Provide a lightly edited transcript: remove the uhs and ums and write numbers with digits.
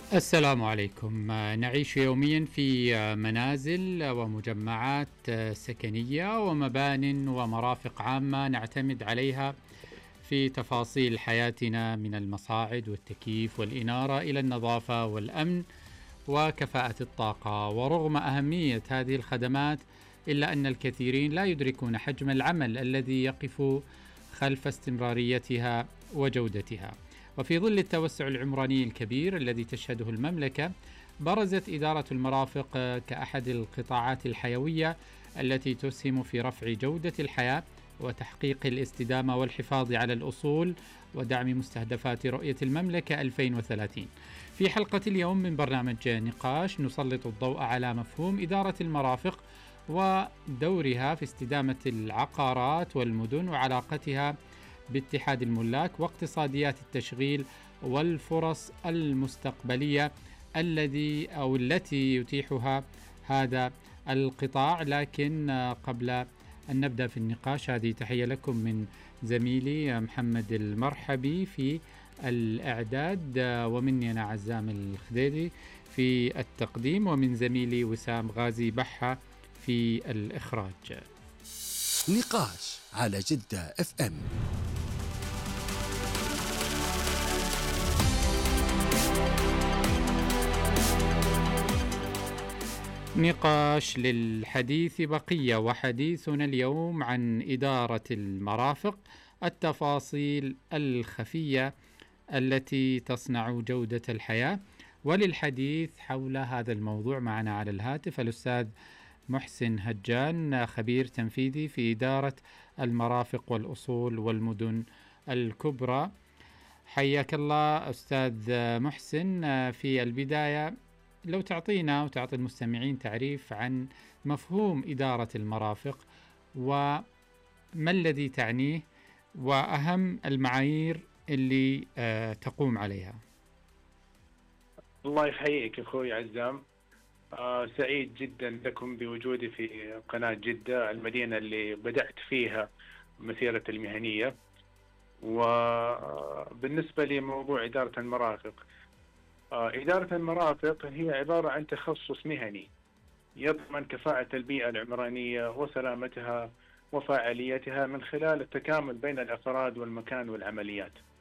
السلام عليكم. نعيش يوميا في منازل ومجمعات سكنية ومبان ومرافق عامة نعتمد عليها في تفاصيل حياتنا، من المصاعد والتكييف والإنارة إلى النظافة والأمن وكفاءة الطاقة. ورغم أهمية هذه الخدمات، إلا أن الكثيرين لا يدركون حجم العمل الذي يقف خلف استمراريتها وجودتها. وفي ظل التوسع العمراني الكبير الذي تشهده المملكة، برزت إدارة المرافق كأحد القطاعات الحيوية التي تسهم في رفع جودة الحياة وتحقيق الاستدامة والحفاظ على الأصول ودعم مستهدفات رؤية المملكة 2030. في حلقة اليوم من برنامج نقاش نسلط الضوء على مفهوم إدارة المرافق ودورها في استدامة العقارات والمدن وعلاقتها باتحاد الملاك واقتصاديات التشغيل والفرص المستقبلية التي يتيحها هذا القطاع. لكن قبل أن نبدأ في النقاش، هذه تحية لكم من زميلي محمد المرحبي في الإعداد، ومني أنا عزام الخديدي في التقديم، ومن زميلي وسام غازي بحة في الإخراج. نقاش على جدة اف ام. نقاش للحديث بقية، وحديثنا اليوم عن إدارة المرافق، التفاصيل الخفية التي تصنع جودة الحياة. وللحديث حول هذا الموضوع معنا على الهاتف الأستاذ محسن هجان، خبير تنفيذي في إدارة المرافق والأصول والمدن الكبرى. حياك الله أستاذ محسن. في البداية لو تعطينا وتعطي المستمعين تعريف عن مفهوم إدارة المرافق وما الذي تعنيه وأهم المعايير اللي تقوم عليها. الله يحييك أخوي عزام. سعيد جدا لكم بوجودي في قناة جدة، المدينة اللي بدأت فيها مسيرة المهنية. وبالنسبة لموضوع إدارة المرافق، إدارة المرافق هي عبارة عن تخصص مهني يضمن كفاءة البيئة العمرانية وسلامتها وفاعليتها من خلال التكامل بين الأفراد والمكان والعمليات.